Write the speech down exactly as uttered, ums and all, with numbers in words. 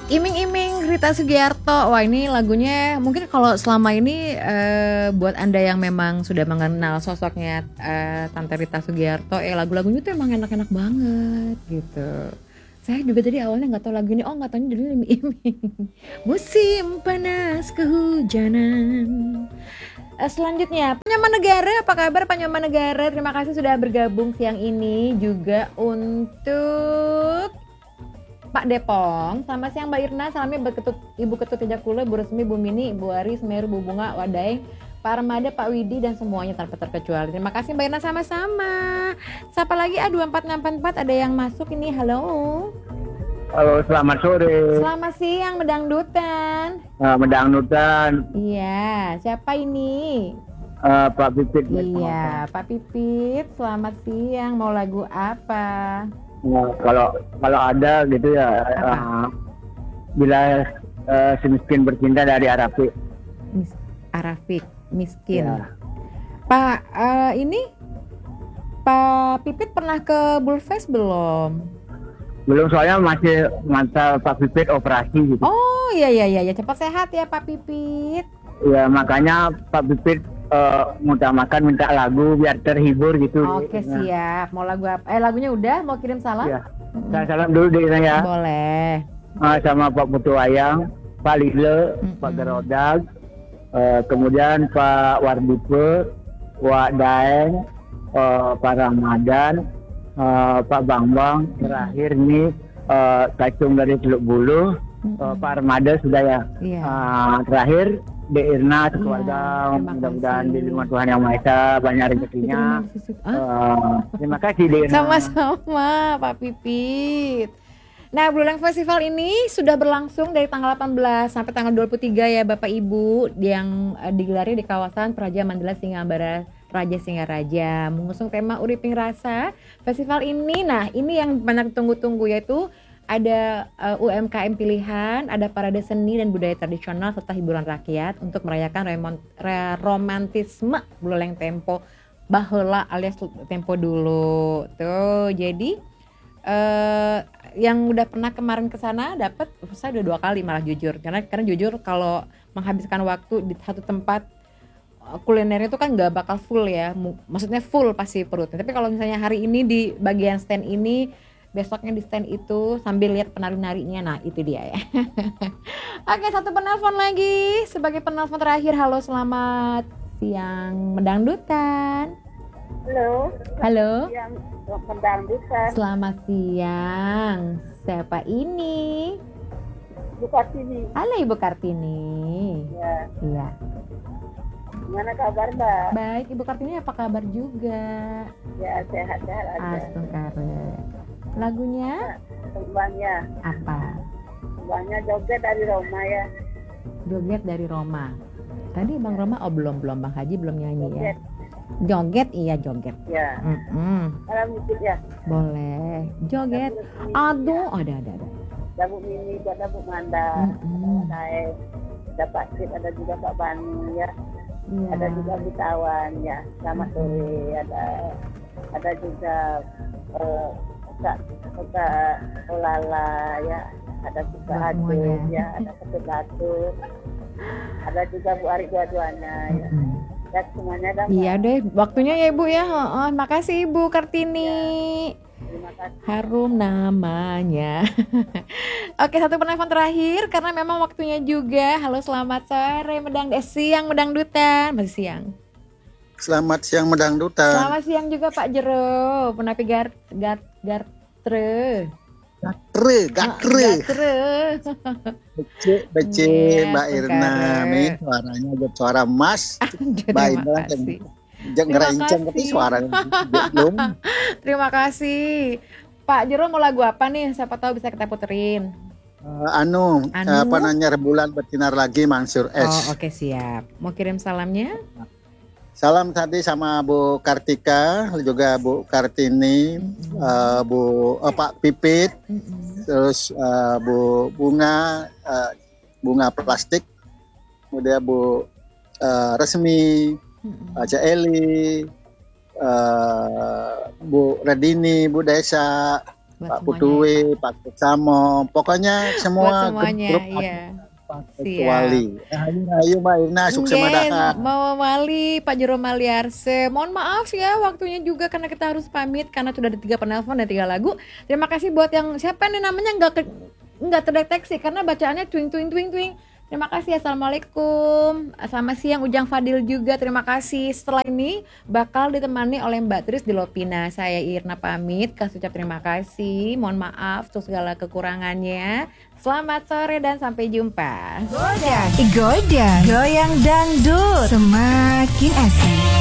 Iming-iming Rita Sugiarto. Wah, ini lagunya mungkin kalau selama ini uh, buat Anda yang memang sudah mengenal sosoknya uh, Tante Rita Sugiarto, eh lagu-lagunya tuh emang enak-enak banget gitu. Saya juga tadi awalnya nggak tahu lagu ini, oh nggak tahu judulnya iming-iming. Musim panas kehujanan. Uh, selanjutnya, Panyaman Negara, apa kabar Panyaman Negara? Terima kasih sudah bergabung siang ini juga untuk Pak Depong. Selamat siang Mbak Irna, salamnya Ketut, Ibu Ketut Tijakula, Bu Resmi, Bu Mini, Bu Ari, Semeru, Bu Bunga, Wadaeng, Pak Armada, Pak Widi, dan semuanya tanpa terkecuali. Terima kasih Mbak Irna, sama-sama. Siapa lagi? A dua empat enam empat empat ada yang masuk ini, halo. Halo, selamat sore. Selamat siang Medangdutan. Uh, Medangdutan. Iya, siapa ini? Uh, Pak Pipit. Iya, Pak Pipit, selamat siang. Mau lagu apa? Nah, kalau kalau ada gitu ya, uh, bila uh, si miskin bercinta dari Arafik. Mis Arafik miskin. Ya. Pak uh, ini Pak Pipit pernah ke Bullfest belum? Belum, soalnya masih mata Pak Pipit operasi gitu. Oh iya iya iya, cepat sehat ya Pak Pipit. Ya makanya Pak Pipit Uh, mengutamakan minta lagu biar terhibur gitu. Oke, ya. Siap. Mau lagu apa? Eh lagunya udah, mau kirim salam? Ya. Mm-hmm. Salam dulu deh ya. Boleh. Uh, sama Pak Putu Wayang, Pak Lile, mm-hmm. Pak Gerodag, uh, kemudian Pak Wardipe, Wak Daeng, uh, Pak Ramadan, uh, Pak Bambang, terakhir nih uh, Kacung dari Teluk Bulu, mm-hmm. uh, Pak Armada sudah ya. Yeah. Uh, terakhir De Irna keluarga, ya, mudah-mudahan di lingkungan Tuhan Yang Maha Esa banyak rezekinya. Ah, uh, terima kasih De Irna. Sama-sama Pak Pipit. Nah, Buleleng Festival ini sudah berlangsung dari tanggal delapan belas sampai tanggal dua puluh tiga ya Bapak Ibu, yang uh, digelar di kawasan Praja Mandala Singabara Raja Singaraja, mengusung tema Uriping Rasa. Festival ini, nah ini yang banyak tunggu-tunggu, yaitu ada uh, U M K M pilihan, ada parade seni dan budaya tradisional serta hiburan rakyat untuk merayakan remont, re, romantisme Buleleng Tempo Baheula alias Tempo dulu. Tuh, jadi uh, yang udah pernah kemarin ke sana dapat, saya udah dua kali malah jujur. Karena karena jujur kalau menghabiskan waktu di satu tempat kulinernya itu kan nggak bakal full ya. Maksudnya full pasti perutnya. Tapi kalau misalnya hari ini di bagian stand ini, besoknya di stand itu sambil lihat penari-narinya, nah itu dia ya. Oke, satu penelpon lagi sebagai penelpon terakhir. Halo, selamat siang Medangdutan. Halo. Halo. Siang Medangdutan. Selamat siang. Siapa ini? Ibu Kartini. Halo Ibu Kartini. Ya. Iya. Gimana kabar Mbak? Baik, Ibu Kartini apa kabar juga? Ya, sehat-sehat aja. Astagfirullah. Lagunya? Tembangnya. Apa? Tembangnya Joget dari Roma ya. Joget dari Roma. Tadi Bang Roma, oh belum belum Bang Haji belum nyanyi Joget. Ya. Joget, iya joget. Ya. Mm-mm. Alam musik ya. Boleh. Joget. Aduh, ada ada ada. Ada Bu Mini, ada Bu Manda. Mm-mm. Saya ada Pak Sid, ada juga Pak Bani ya. Ya. Ada juga Bitawan ya. Selamat sore. Ada ada juga uh, Kak Kak Olala ya, ada juga Adus ya, ada Ketut Latur, ada juga Bu Ari dua-duanya ya. Mm-hmm. Ya semuanya ada. Iya deh, waktunya ya Ibu ya. Oh, makasih Ibu Kartini. Ya, terima kasih. Harum namanya. Oke, satu penelpon terakhir karena memang waktunya juga. Halo, selamat sore Medang eh, siang Medangdutan, masih siang. Selamat siang Medangdutan. Selamat siang juga Pak Jero, penapi gar gar gatre. Gatre, gatre. Gatre. Bece, bece Yes, Mbak Irna, nih suaranya jadi suara emas. Baik banget. Jangan gerenceng tapi suaranya belum. Terima kasih. Pak Jero mau lagu apa nih? Siapa tahu bisa kita puterin. Uh, anu, anu, apa namanya Rembulan Bersinar Lagi Mansur S. Oh, oke okay, siap. Mau kirim salamnya? Salam tadi sama Bu Kartika, juga Bu Kartini, mm-hmm. uh, Bu uh, Pak Pipit, mm-hmm. terus uh, Bu Bunga, uh, Bunga Plastik, kemudian Bu uh, Resmi, mm-hmm. Aja Eli, uh, Bu Redini, Bu Desa, Buat Pak semuanya, Putuwi, Pak Samo, pokoknya buat semua semuanya, grup iya. kecuali. Ayo, ayo Mbak Irna, sukses Yes, madaha. Mama Mali, Pak Jero Maliarse. Mohon maaf ya waktunya juga karena kita harus pamit karena sudah ada tiga penelpon dan tiga lagu. Terima kasih buat yang siapa nih namanya nggak ke, nggak terdeteksi karena bacaannya twing twing twing twing. Terima kasih. Assalamualaikum. Selamat siang Ujang Fadil juga. Terima kasih. Setelah ini bakal ditemani oleh Mbak Tris di Lopina. Saya Irna pamit. Kasih ucap terima kasih. Mohon maaf untuk segala kekurangannya. Selamat sore dan sampai jumpa. Goda, goda, goyang dangdut, semakin asik.